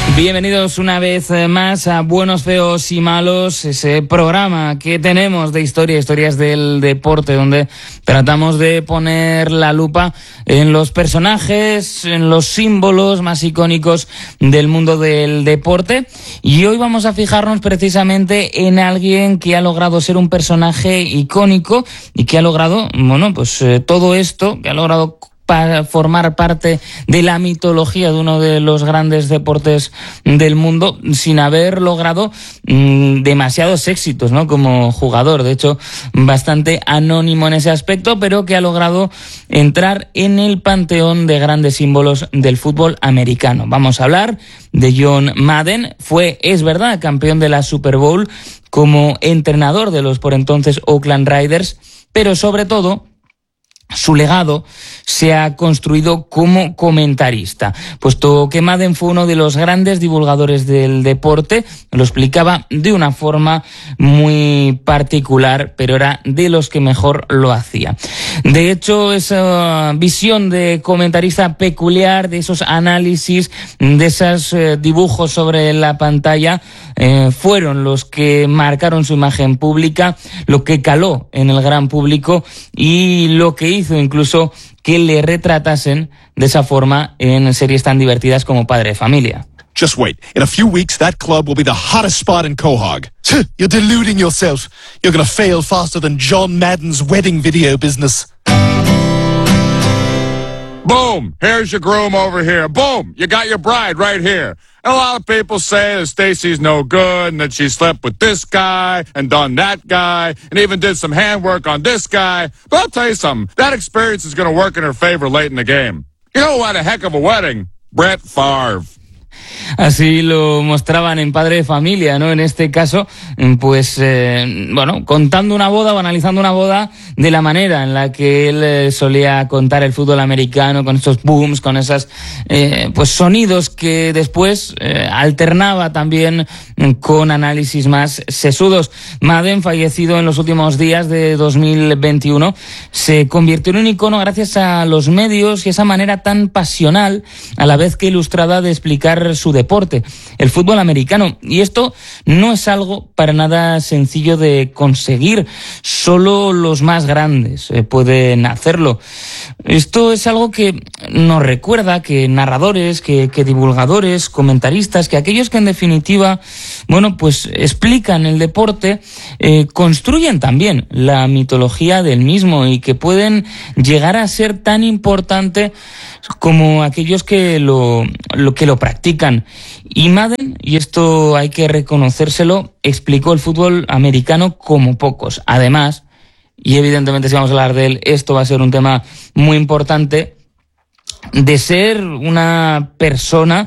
Bienvenidos una vez más a Buenos, Feos y Malos, ese programa que tenemos de historias del deporte, donde tratamos de poner la lupa en los personajes, en los símbolos más icónicos del mundo del deporte. Y hoy vamos a fijarnos precisamente en alguien que ha logrado ser un personaje icónico y que ha logrado, todo esto, que ha logrado para formar parte de la mitología de uno de los grandes deportes del mundo sin haber logrado demasiados éxitos, ¿no?, como jugador. De hecho, bastante anónimo en ese aspecto, pero que ha logrado entrar en el panteón de grandes símbolos del fútbol americano. Vamos a hablar de John Madden. Es verdad, campeón de la Super Bowl como entrenador de los por entonces Oakland Raiders, pero sobre todo su legado se ha construido como comentarista, puesto que Madden fue uno de los grandes divulgadores del deporte. Lo explicaba de una forma muy particular, pero era de los que mejor lo hacía. De hecho, esa visión de comentarista peculiar, de esos análisis, de esos dibujos sobre la pantalla, fueron los que marcaron su imagen pública, lo que caló en el gran público y lo que hizo incluso que le retratasen de esa forma en series tan divertidas como Padre de Familia. Just wait. In a few weeks, that club will be the hottest spot in Quahog. You're deluding yourself. You're going to fail faster than John Madden's wedding video business. Boom! Here's your groom over here. Boom! You got your bride right here. And a lot of people say that Stacy's no good and that she slept with this guy and done that guy and even did some handwork on this guy. But I'll tell you something. That experience is going to work in her favor late in the game. You know who had a heck of a wedding? Brett Favre. Así lo mostraban en Padre de Familia, ¿no? En este caso, contando una boda o analizando una boda de la manera en la que él solía contar el fútbol americano, con esos booms, con esas sonidos que después alternaba también con análisis más sesudos. Madden, fallecido en los últimos días de 2021, se convirtió en un icono gracias a los medios y esa manera tan pasional, a la vez que ilustrada, de explicar su deporte, el fútbol americano. Y esto no es algo para nada sencillo de conseguir. Solo los más grandes pueden hacerlo. Esto es algo que nos recuerda que narradores, que divulgadores, comentaristas, que aquellos que en definitiva, explican el deporte, construyen también la mitología del mismo y que pueden llegar a ser tan importante como aquellos que lo practican. Y Madden, y esto hay que reconocérselo, explicó el fútbol americano como pocos. Además, y evidentemente si vamos a hablar de él, esto va a ser un tema muy importante, de ser una persona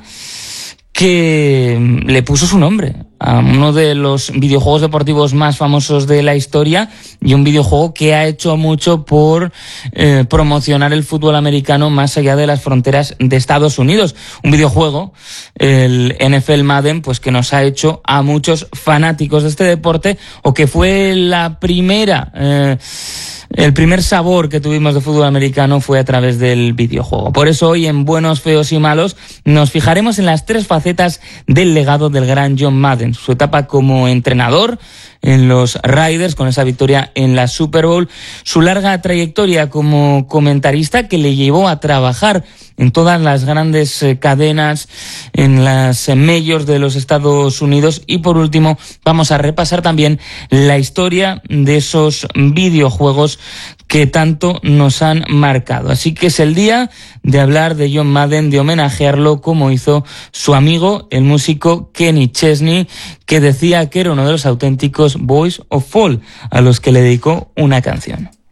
que le puso su nombre a uno de los videojuegos deportivos más famosos de la historia y un videojuego que ha hecho mucho por promocionar el fútbol americano más allá de las fronteras de Estados Unidos. Un videojuego, el NFL Madden, que nos ha hecho a muchos fanáticos de este deporte, o que fue la primera... El primer sabor que tuvimos de fútbol americano fue a través del videojuego. Por eso hoy en Buenos, Feos y Malos nos fijaremos en las tres facetas del legado del gran John Madden. Su etapa como entrenador en los Raiders, con esa victoria en la Super Bowl, su larga trayectoria como comentarista que le llevó a trabajar en todas las grandes cadenas, en las majors de los Estados Unidos, y por último vamos a repasar también la historia de esos videojuegos que tanto nos han marcado. Así que es el día de hablar de John Madden, de homenajearlo como hizo su amigo, el músico Kenny Chesney, que decía que era uno de los auténticos Boys of Fall, a los que le dedicó una canción.